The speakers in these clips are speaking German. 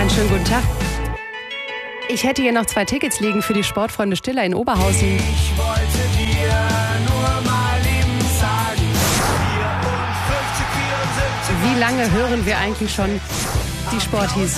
Einen schönen guten Tag. Ich hätte hier noch 2 Tickets liegen für die Sportfreunde Stiller in Oberhausen. Ich wollte dir nur mal eben sagen, 54, 74, Wie lange hören wir eigentlich schon die Sporties?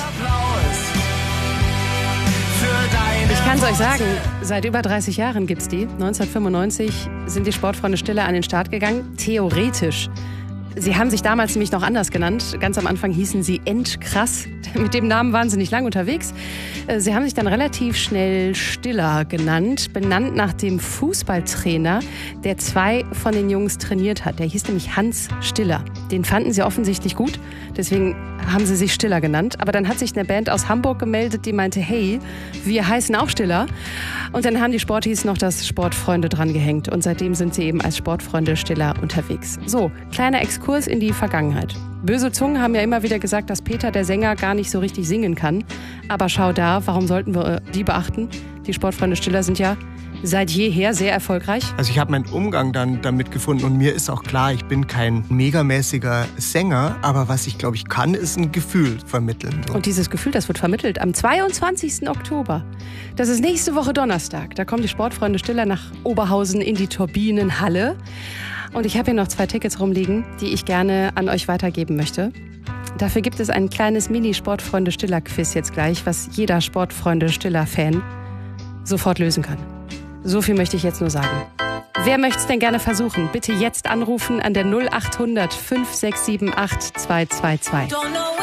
Ich kann es euch sagen, seit über 30 Jahren gibt's die. 1995 sind die Sportfreunde Stiller an den Start gegangen. Theoretisch. Sie haben sich damals nämlich noch anders genannt. Ganz am Anfang hießen sie Endkrass. Mit dem Namen waren sie nicht lang unterwegs. Sie haben sich dann relativ schnell Stiller genannt, benannt nach dem Fußballtrainer, der 2 von den Jungs trainiert hat. Der hieß nämlich Hans Stiller. Den fanden sie offensichtlich gut, deswegen haben sie sich Stiller genannt. Aber dann hat sich eine Band aus Hamburg gemeldet, die meinte, hey, wir heißen auch Stiller. Und dann haben die Sporties noch das Sportfreunde dran gehängt. Und seitdem sind sie eben als Sportfreunde Stiller unterwegs. So, kleiner Exkurs in die Vergangenheit. Böse Zungen haben ja immer wieder gesagt, dass Peter, der Sänger, gar nicht so richtig singen kann. Aber schau da, warum sollten wir die beachten? Die Sportfreunde Stiller sind ja seit jeher sehr erfolgreich. Also ich habe meinen Umgang dann damit gefunden und mir ist auch klar, ich bin kein megamäßiger Sänger, aber was ich glaube ich kann, ist ein Gefühl vermitteln. So. Und dieses Gefühl, das wird vermittelt am 22. Oktober. Das ist nächste Woche Donnerstag. Da kommen die Sportfreunde Stiller nach Oberhausen in die Turbinenhalle. Und ich habe hier noch 2 Tickets rumliegen, die ich gerne an euch weitergeben möchte. Dafür gibt es ein kleines Mini-Sportfreunde-Stiller-Quiz jetzt gleich, was jeder Sportfreunde-Stiller-Fan sofort lösen kann. So viel möchte ich jetzt nur sagen. Wer möchte es denn gerne versuchen? Bitte jetzt anrufen an der 0800 5678 222.